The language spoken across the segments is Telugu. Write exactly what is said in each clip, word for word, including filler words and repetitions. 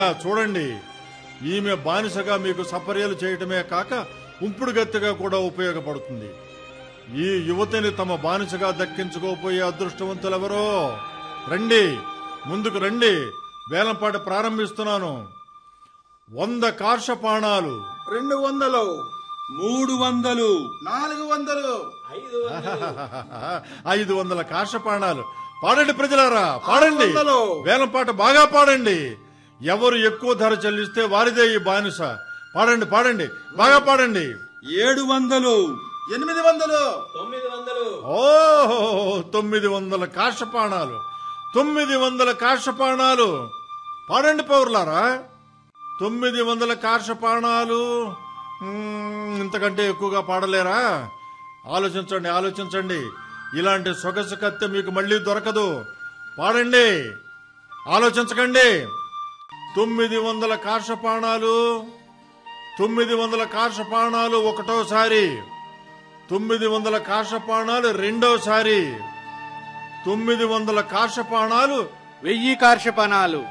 చూడండి, ఈమె బానిసగా మీకు సపర్యలు చేయటమే కాక ఉంపుడు గత్తెగా కూడా ఉపయోగపడుతుంది. ఈ యువతిని తమ బానిసగా దక్కించుకోపోయే అదృష్టవంతులెవరో రండి, ముందుకు రండి. వేలంపాట ప్రారంభిస్తున్నాను. వంద కార్షపాణాలు, రెండు వందలు, మూడు వందలు, నాలుగు వందలు, ఐదు వందల కార్షపాణాలు. పాడండి ప్రజలారా, పాడండి. ఆరు వందలు. వేలంపాట బాగా పాడండి. ఎవరు ఎక్కువ ధర చెల్లిస్తే వారిదే ఈ బానిస. పాడండి, పాడండి, బాగా పాడండి. ఏడు వందలు, ఎనిమిది వందలు, తొమ్మిది వందలు, ఓహో, తొమ్మిది వందల కార్షపాణాలు, తొమ్మిది వందల కార్షపాణాలు. పాడండి పౌరులారా, తొమ్మిది వందల కార్షపాణాలు. మ్మ్, ఇంతకంటే ఎక్కువగా పాడలేరా? ఆలోచించండి, ఆలోచించండి. ఇలాంటి సొగసు కత్తె మీకు మళ్ళీ దొరకదు. పాడండి, ఆలోచించకండి. తొమ్మిది వందల కార్షపాణాలు, తొమ్మిది వందల కార్షపాణాలు ఒకటోసారి, తొమ్మిది వందల కార్షపాణాలు రెండోసారి, తొమ్మిది వందల కార్షపాణాలు వెయ్యి కార్షపాణాలు,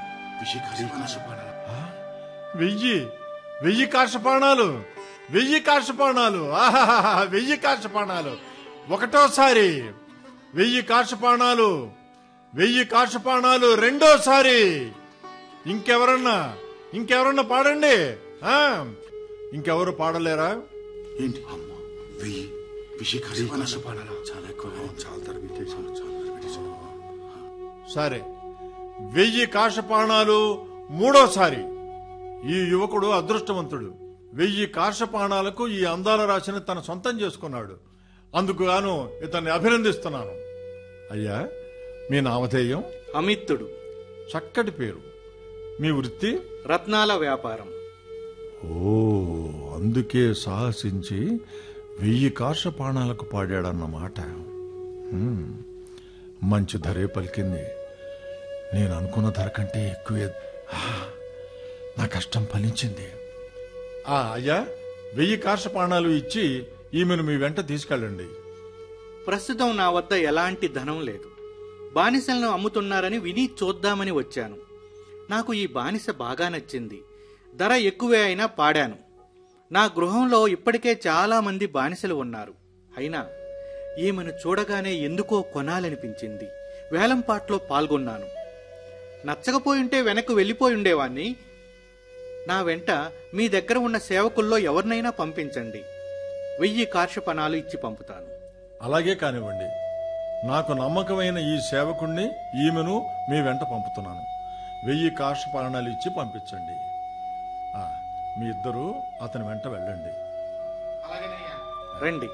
వెయ్యి వెయ్యి కార్షపాణాలు, వెయ్యి కార్షపాణాలు, ఆహాహా, వెయ్యి కార్షపాణాలు ఒకటోసారి, వెయ్యి కార్షపాణాలు, వెయ్యి కార్షపాణాలు రెండోసారి. ఇంకెవరన్నా ఇంకెవరన్నా పాడండి. ఆ ఇంకెవరు పాడలేరా? ఏంటి అమ్మా, వెయ్యి చాలా ఎక్కువ, చాలా సరే, వెయ్యి కార్షపాణాలు మూడోసారి. ఈ యువకుడు అదృష్టవంతుడు. వెయ్యి కార్షపాణాలకు ఈ అందాల రాశిని తన సొంతం చేసుకున్నాడు. అందుకు గాను ఇతన్ని అభినందిస్తున్నాను. అయ్యా, మీ నామధేయం? అమిత్తుడు. చక్కటి పేరు. మీ వృత్తి? రత్నాల వ్యాపారం. ఓ, అందుకే సాహసించి వెయ్యి కార్షపాణాలకు పాడాడన్నమాట. హ్మ్, మంచి ధరే పలికింది. నేను అనుకున్న ధర కంటే ఎక్కువే. నా కష్టం ఫలించింది. ఆ అయ్యా, వెయ్యి కార్షపాణాలు ఇచ్చి ఈమెను మీ వెంట తీసుకెళ్ళండి. ప్రస్తుతం నా వద్ద ఎలాంటి ధనం లేదు. బానిసలను అమ్ముతున్నారని విని చూద్దామని వచ్చాను. నాకు ఈ బానిస బాగా నచ్చింది. ధర ఎక్కువే అయినా పాడాను. నా గృహంలో ఇప్పటికే చాలా మంది బానిసలు ఉన్నారు. అయినా ఈమెను చూడగానే ఎందుకో కొనాలనిపించింది. వేలంపాట్లో పాల్గొన్నాను. నచ్చకపోయింటే వెనక్కు వెళ్ళిపోయి ఉండేవాణ్ణి. నా వెంట మీ దగ్గర ఉన్న సేవకుల్లో ఎవరినైనా పంపించండి. వెయ్యి కార్షపణాలు ఇచ్చి పంపుతాను. అలాగే కానివ్వండి. నాకు నమ్మకమైన ఈ సేవకుణ్ణి ఈమెను మీ వెంట పంపుతున్నాను. వెయ్యి కార్షపాణాలు ఇచ్చి పంపించండి. ఆ, మీ ఇద్దరు అతని వెంట వెళ్ళండి. రండి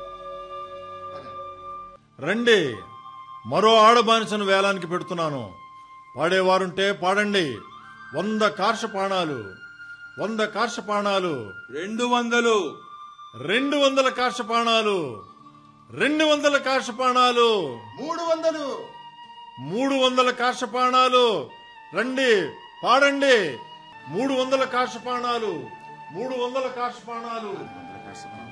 రండి. మరో ఆడబానిసను వేలానికి పెడుతున్నాను. పాడేవారుంటే పాడండి. వంద కార్షపాణాలు, వంద కార్షపాణాలు, రెండు వందలు, రెండు వందల కార్షపాణాలు, రెండు వందల కార్షపాణాలు, మూడు వందలు, మూడు వందల కార్షపాణాలు. రండి, పాడండి. మూడు వందల కార్షపాణాలు, మూడు వందల కార్షపాణాలు.